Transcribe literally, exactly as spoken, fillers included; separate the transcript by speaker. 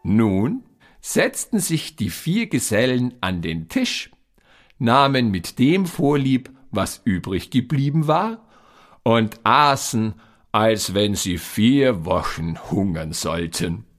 Speaker 1: Nun setzten sich die vier Gesellen an den Tisch, nahmen mit dem Vorlieb, was übrig geblieben war, und aßen, als wenn sie vier Wochen hungern sollten.